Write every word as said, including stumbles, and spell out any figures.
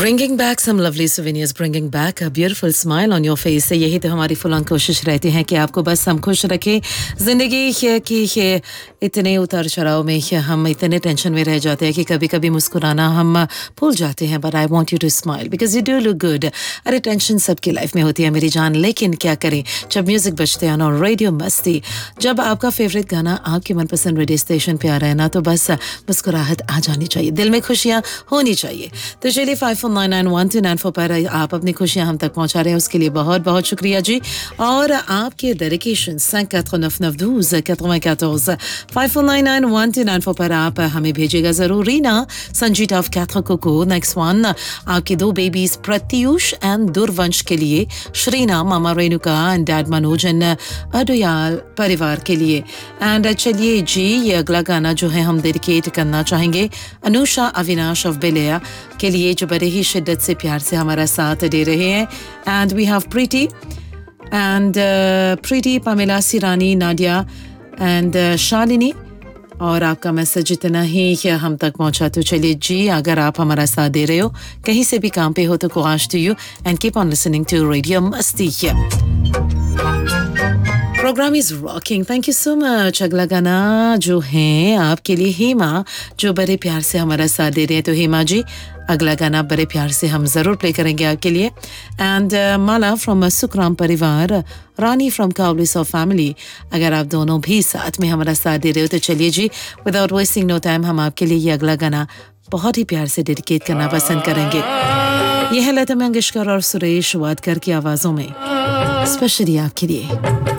Bringing back some lovely souvenirs, bringing back a beautiful smile on your face. यही तो हमारी full-on कोशिश रहती है कि आपको बस हम खुश रखें. ज़िंदगी की इतने उतार चढ़ाव में हम इतने टेंशन में रह जाते हैं कि कभी-कभी मुस्कुराना हम भूल जाते हैं. But I want you to smile because you do look good. अरे टेंशन सबकी लाइफ में होती है मेरी जान, लेकिन क्या करें जब म्यूजिक बजते हैं और रेडियो मस्ती, जब आपका फेवरेट गाना आपके मनपसंद रेडियो स्टेशन पे आ रहा है ना, तो बस मुस्कुराहट आ जानी चाहिए, दिल में खुशियाँ होनी चाहिए. तो चलिए five four nine nine one two nine four पर आप अपनी खुशियाँ हम तक पहुँचा रहे हैं, उसके लिए बहुत बहुत शुक्रिया जी. और आपके dedication cinq quatre neuf neuf douze quatre-vingt-quatorze five four nine nine one two nine four पर आप हमें भेजिएगा ज़रूर. Reena Sanjeet of Kaithal cocoa. Next one आपके दो बेबीज प्रत्युष एंड दुर्वंश के लिए, श्रीना मामा Renuka and dad Manoj and अडोयाल परिवार के लिए. एंड चलिए जी, ये अगला गाना जो है हम डेडिकेट करना चाहेंगे अनुषा अविनाश ऑफ बेलिया के लिए, जो बड़े ही शिद्दत से प्यार से हमारा साथ दे रहे हैं. And we have Preeti and Preeti, Pamela, सिरानी, Nadia and Shalini. और आपका मैसेज इतना ही हम तक पहुंचा. तो चलिए जी, अगर आप हमारा साथ दे रहे हो, कहीं से भी काम पे हो, तो कोराज to you and keep on listening to radio मस्ती. Programme is rocking. Thank you so much. अगला गाना जो है आपके लिए हेमा, जो बड़े प्यार से हमारा साथ दे रहे हैं. तो हेमा जी, अगला गाना बड़े प्यार से हम ज़रूर प्ले करेंगे आपके लिए. And uh, Mala from Sukhram परिवार, रानी फ्रॉम कावलिस ऑफ फैमिली, अगर आप दोनों भी साथ में हमारा साथ दे रहे हो, तो चलिए जी, विदाउट वेस्टिंग नो टाइम हम आपके लिए ये अगला गाना बहुत ही प्यार से डेडिकेट करना पसंद करेंगे. यह है लता मंगेशकर और सुरेश वाडकर की आवाज़ों में, स्पेशली आपके लिए.